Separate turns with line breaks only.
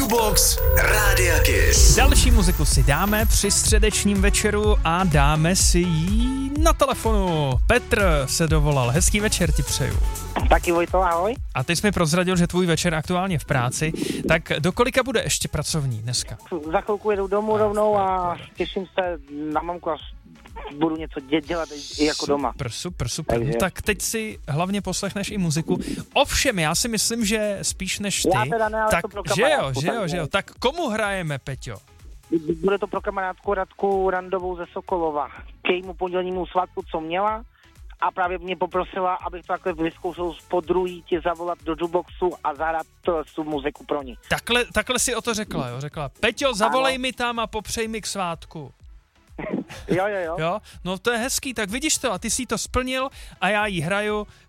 Jukebox Rádia Kiss.
Další muziku si dáme při středečním večeru a dáme si ji na telefonu. Petr se dovolal. Hezký večer ti přeju.
Taky Vojto, ahoj.
A ty jsi mi prozradil, že tvůj večer aktuálně v práci. Tak do kolika bude ještě pracovní dneska?
Za chvilku jedu domů rovnou a těším se na mamku, až budu něco dělat i jako doma.
Super.
Takže.
No, tak teď si hlavně poslechneš i muziku. Ovšem, já si myslím, že spíš než ty.
Já teda ne, ale
tak,
to pro
že
kamarádku.
jo. Tak komu hrajeme, Peťo?
Bude to pro kamarádku Radku Randovou ze Sokolova. K jejímu pondělnímu svátku, co měla. A právě mě poprosila, abych to takhle vyzkoušel podruhý ti zavolat do jukeboxu a zahrát tu muziku pro ní.
Takhle si o to řekla, jo? Řekla, Peťo, zavolej mi tam a popřej mi k svátku.
Jo.
Jo? No to je hezký, tak vidíš to a ty jsi to splnil a já jí hraju